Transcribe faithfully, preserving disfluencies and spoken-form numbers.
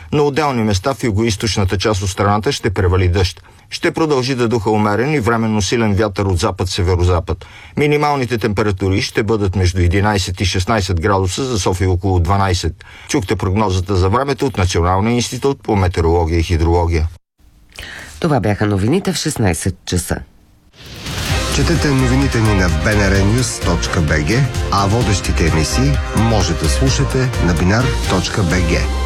На отделни места в югоизточната част от страната ще превали дъжд. Ще продължи да духа умерен и временно силен вятър от запад-северозапад. Минималните температури ще бъдат между единайсет и шестнайсет градуса, за София около дванайсет. Чухте прогнозата за времето от Националния институт по метеорология и хидрология. Това бяха новините в шестнайсет часа. Четете новините ни на би ен ар нюз точка би джи, а водещите емисии може да слушате на бинар точка би джи.